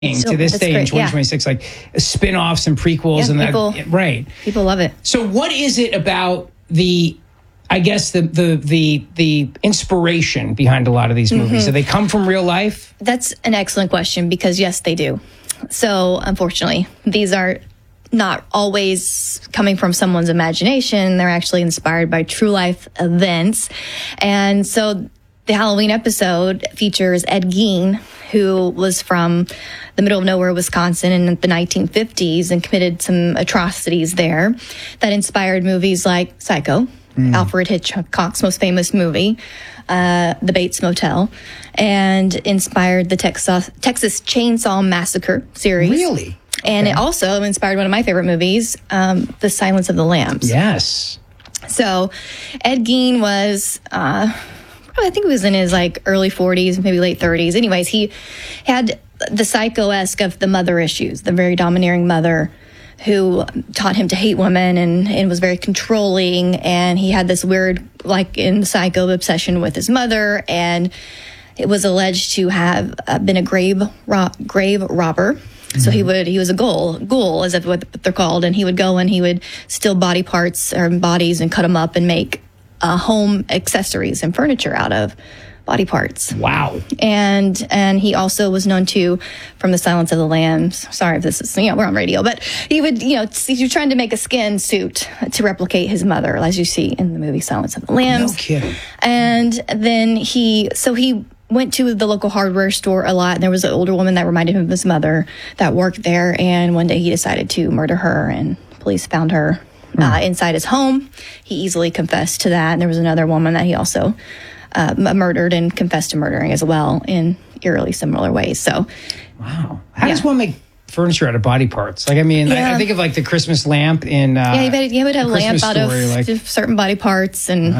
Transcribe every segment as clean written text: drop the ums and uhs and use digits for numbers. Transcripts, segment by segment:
to this day in 2026, like spin-offs and prequels and people, that. Right. People love it. So what is it about the inspiration behind a lot of these movies? Do they come from real life? That's an excellent question because yes, they do. So unfortunately, these are not always coming from someone's imagination. They're actually inspired by true life events. And so the Halloween episode features Ed Gein, who was from the middle of nowhere, Wisconsin in the 1950s and committed some atrocities there that inspired movies like Psycho, Alfred Hitchcock's most famous movie, The Bates Motel, and inspired the Texas Chainsaw Massacre series. Really? And it also inspired one of my favorite movies, The Silence of the Lambs. Yes. So Ed Gein was, I think he was in his like early 40s, maybe late 30s. Anyways, he had the psycho-esque of the mother issues, the very domineering mother who taught him to hate women and was very controlling. And he had this weird, like in Psycho, obsession with his mother. And it was alleged to have been a grave robber. So he was a ghoul, as if what they're called, and he would go and he would steal body parts or bodies and cut them up and make home accessories and furniture out of body parts. Wow. And he also was known to, from The Silence of the Lambs. Sorry if this is, we're on radio, but he would, he was trying to make a skin suit to replicate his mother, as you see in the movie Silence of the Lambs. No kidding. And then he went to the local hardware store a lot, and there was an older woman that reminded him of his mother that worked there, and one day he decided to murder her, and police found her inside his home. He easily confessed to that, and there was another woman that he also murdered and confessed to murdering as well in eerily similar ways. So, wow. How does one make furniture out of body parts? Like, I mean, I think of like the Christmas lamp in you would have a lamp out of certain body parts, and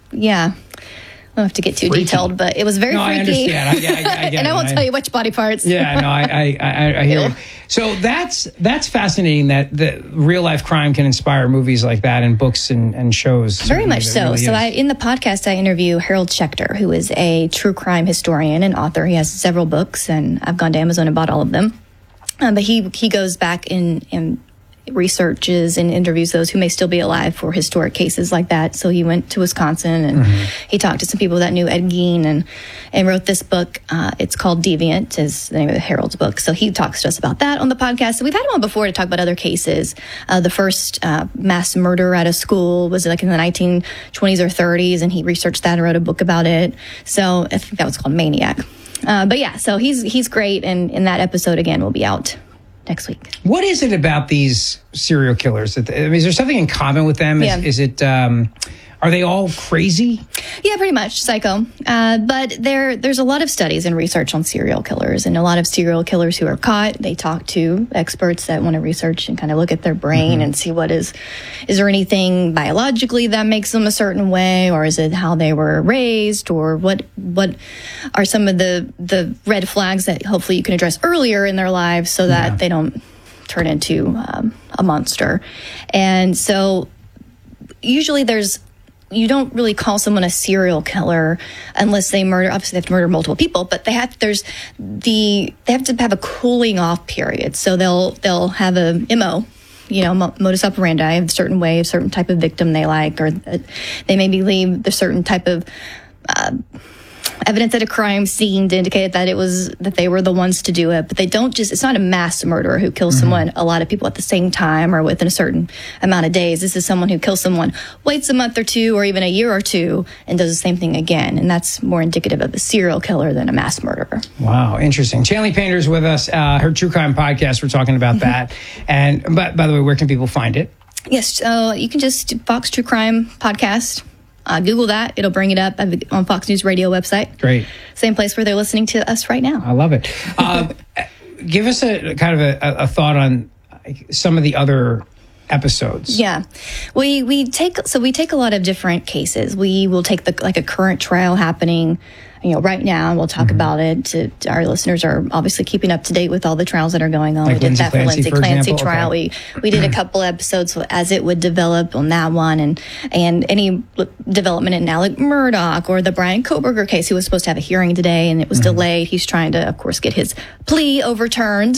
I don't have to get too detailed, but it was very freaky. I understand. I get and I won't tell you which body parts. Yeah, no, I hear you. So that's fascinating that the real life crime can inspire movies like that and books and shows. Very much so. Really in the podcast, I interview Harold Schechter, who is a true crime historian and author. He has several books, and I've gone to Amazon and bought all of them. But he goes back and researches and interviews those who may still be alive for historic cases like that. So he went to Wisconsin and he talked to some people that knew Ed Gein and wrote this book. It's called Deviant, is the name of Harold's book. So he talks to us about that on the podcast. So we've had him on before to talk about other cases. The first mass murder at a school was like in the 1920s or 30s, and he researched that and wrote a book about it. So I think that was called Maniac. But yeah, so he's great, and in that episode again will be out next week. What is it about these serial killers? I mean, is there something in common with them? Yeah. Is it? Are they all crazy? Yeah, pretty much psycho. But there's a lot of studies and research on serial killers, and a lot of serial killers who are caught, they talk to experts that want to research and kind of look at their brain and see what is there anything biologically that makes them a certain way, or is it how they were raised, or what are some of the red flags that hopefully you can address earlier in their lives so that they don't turn into a monster. And so usually you don't really call someone a serial killer unless they murder. Obviously, they have to murder multiple people, but they have to have a cooling off period. So they'll have a MO, modus operandi, a certain way, a certain type of victim they like, or they maybe leave the certain type of evidence at a crime scene to indicate that they were the ones to do it. But they don't it's not a mass murderer who kills someone, a lot of people at the same time or within a certain amount of days. This is someone who kills someone, waits a month or two or even a year or two, and does the same thing again. And that's more indicative of a serial killer than a mass murderer. Wow, interesting. Chanley Painter's with us, her True Crime podcast. We're talking about that. And by the way, where can people find it? Yes, so you can just Fox True Crime podcast. Google that. It'll bring it up on Fox News Radio website. Great. Same place where they're listening to us right now. I love it. Give us a kind of a thought on some of the other episodes. Yeah. We take a lot of different cases. We will take a current trial happening right now, and we'll talk about it. Our listeners are obviously keeping up to date with all the trials that are going on. Like we did Lindsay that for Lindsay Clancy example? trial. Okay. We did a couple episodes as it would develop on that one, and any development in Alec Murdoch or the Brian Kohberger case. He was supposed to have a hearing today, and it was delayed. He's trying to, of course, get his plea overturned.